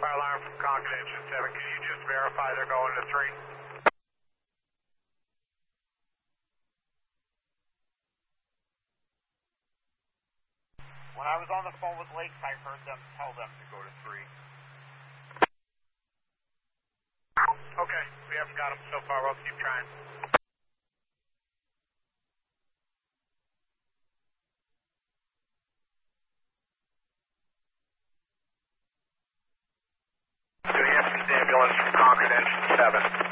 fire alarm from Concord Engine 7. Can you just verify they're going to 3? When I was on the phone with Lakes, I heard them tell them to go to 3. Okay, we haven't got them so far. We'll keep trying. To the ambulance from Concord Engine 7.